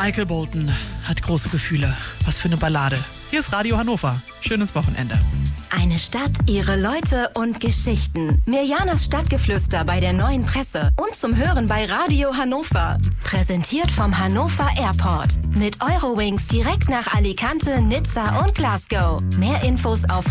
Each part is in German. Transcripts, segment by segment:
Michael Bolton hat große Gefühle. Was für eine Ballade. Hier ist Radio Hannover. Schönes Wochenende. Eine Stadt, ihre Leute und Geschichten. Mirjanas Stadtgeflüster bei der Neuen Presse und zum Hören bei Radio Hannover. Präsentiert vom Hannover Airport. Mit Eurowings direkt nach Alicante, Nizza und Glasgow. Mehr Infos auf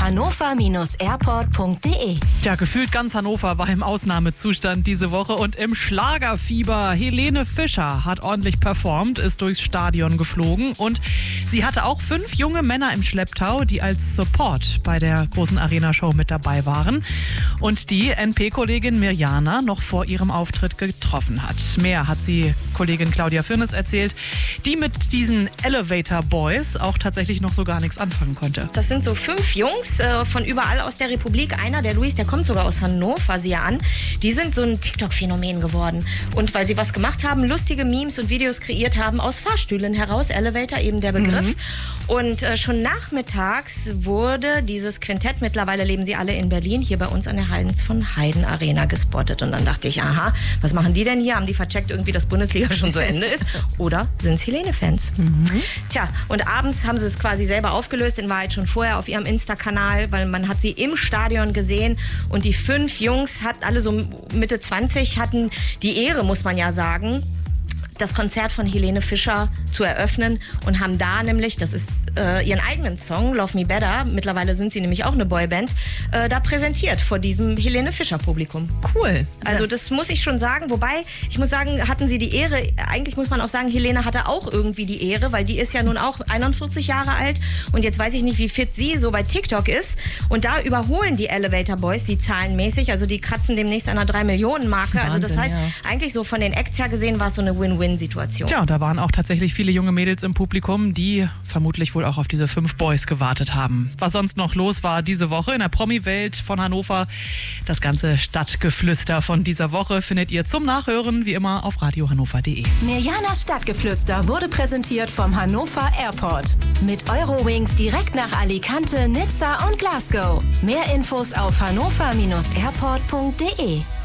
hannover-airport.de. Ja, gefühlt ganz Hannover war im Ausnahmezustand diese Woche und im Schlagerfieber. Helene Fischer hat ordentlich performt, ist durchs Stadion geflogen und sie hatte auch 5 junge Männer im Schlepptau, die als Support bei der großen Arena-Show mit dabei waren und die NP-Kollegin Mirjana noch vor ihrem Auftritt getroffen hat. Mehr hat sie Kollegin Claudia Firnes erzählt, die mit diesen Elevator Boys auch tatsächlich noch so gar nichts anfangen konnte. Das sind so 5 Jungs von überall aus der Republik. Einer, der Luis, der kommt sogar aus Hannover, sieh an. Die sind so ein TikTok-Phänomen geworden. Und weil sie was gemacht haben, lustige Memes und Videos kreiert haben aus Fahrstühlen heraus, Elevator eben der Begriff. Und schon nachmittags wurde dieses Quintett, mittlerweile leben sie alle in Berlin, hier bei uns an der Heinz von Heiden Arena gespottet. Und dann dachte ich, aha, was machen die denn hier? Haben die vercheckt irgendwie, dass Bundesliga schon zu Ende ist? Oder sind es Helene-Fans? Tja, und abends haben sie es quasi selber aufgelöst, in Wahrheit schon vorher auf ihrem Insta-Kanal, weil man hat sie im Stadion gesehen und die 5 Jungs, alle so Mitte 20, hatten die Ehre, muss man ja sagen, das Konzert von Helene Fischer zu eröffnen und haben da nämlich, das ist ihren eigenen Song, Love Me Better, mittlerweile sind sie nämlich auch eine Boyband, da präsentiert vor diesem Helene Fischer Publikum. Cool. Also das muss ich schon sagen, wobei, ich muss sagen, hatten sie die Ehre, eigentlich muss man auch sagen, Helene hatte auch irgendwie die Ehre, weil die ist ja nun auch 41 Jahre alt und jetzt weiß ich nicht, wie fit sie so bei TikTok ist und da überholen die Elevator Boys die zahlenmäßig, also die kratzen demnächst an einer 3-Millionen-Marke, also das heißt, eigentlich so von den Acts her gesehen war es so eine Win-Win-Situation. Tja, da waren auch tatsächlich viele junge Mädels im Publikum, die vermutlich wohl auch auf diese 5 Boys gewartet haben. Was sonst noch los war diese Woche in der Promi-Welt von Hannover, das ganze Stadtgeflüster von dieser Woche findet ihr zum Nachhören wie immer auf radiohannover.de. Mirjanas Stadtgeflüster wurde präsentiert vom Hannover Airport. Mit Eurowings direkt nach Alicante, Nizza und Glasgow. Mehr Infos auf hannover-airport.de.